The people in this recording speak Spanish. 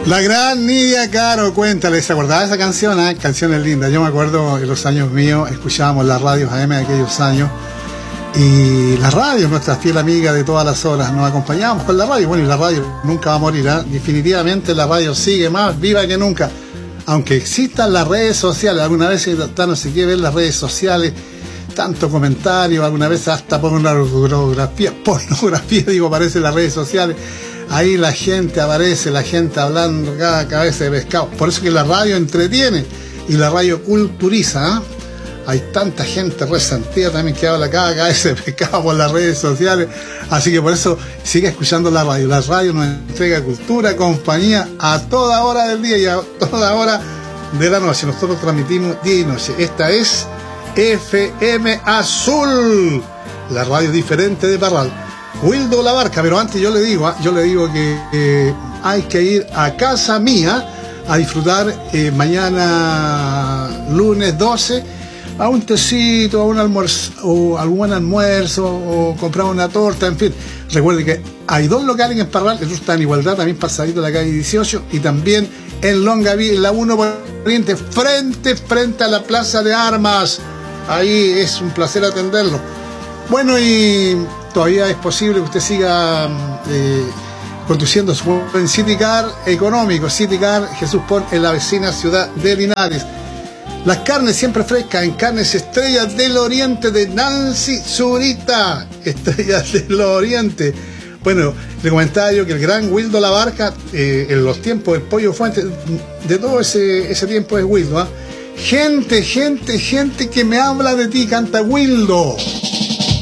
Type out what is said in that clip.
La gran Nidia Caro, cuéntale, ¿se acordaba de esa canción? Canciones lindas. Yo me acuerdo en los años míos, escuchábamos las radios AM de aquellos años. Y la radio, nuestra fiel amiga de todas las horas, nos acompañábamos con la radio. Bueno, y la radio nunca va a morir, ¿eh? Definitivamente la radio sigue más viva que nunca. Aunque existan las redes sociales, alguna vez no sé qué ver las redes sociales, tanto comentario, alguna vez hasta pornografía digo, aparece en las redes sociales. Ahí la gente aparece, la gente hablando cada cabeza de pescado. Por eso que la radio entretiene y la radio culturiza, ¿eh? Hay tanta gente resentida también que habla cada cabeza de pescado por las redes sociales. Así que por eso sigue escuchando la radio. La radio nos entrega cultura, compañía a toda hora del día y a toda hora de la noche. Nosotros transmitimos día y noche. Esta es FM Azul, la radio diferente de Parral. Wildo La Barca, pero antes yo le digo que hay que ir a casa mía a disfrutar mañana lunes 12 a un tecito, a un almuerzo, o algún almuerzo, o comprar una torta, en fin. Recuerde que hay dos locales en Parral, eso está en Igualdad, también pasadito de la calle 18, y también en Longaví, en la 1 Poniente, frente a la Plaza de Armas. Ahí es un placer atenderlo. Bueno, y todavía es posible que usted siga conduciendo su buen City Car económico, City Car Jesús Pon, en la vecina ciudad de Linares. Las carnes siempre frescas en Carnes Estrellas del Oriente de Nancy Zurita. Estrellas del Oriente. Bueno, le comentaba yo que el gran Wildo La Barca, en los tiempos del Pollo Fuente, de todo ese tiempo es Wildo, ¿eh? Gente que me habla de ti, canta Wildo.